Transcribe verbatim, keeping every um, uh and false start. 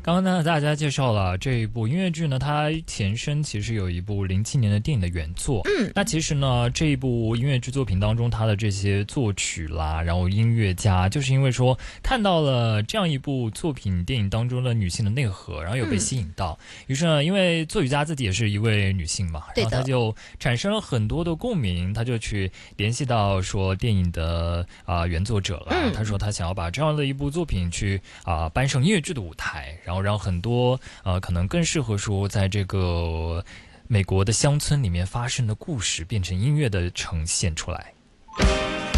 刚刚呢，大家介绍了这一部音乐剧呢，它前身其实有一部零七年的电影的原作。 嗯， 那其实呢，这一部音乐剧作品当中，它的这些作曲啦，然后音乐家，就是因为说看到了这样一部作品电影当中的女性的内核，然后有被吸引到。嗯、于是呢，因为作曲家自己也是一位女性嘛，然后她就产生了很多的共鸣，她就去联系到说电影的啊、呃、原作者了。 嗯， 她说她想要把这样的一部作品去啊、呃、搬上音乐剧的舞台，然后让很多呃可能更适合说在这个美国的乡村里面发生的故事变成音乐的呈现出来。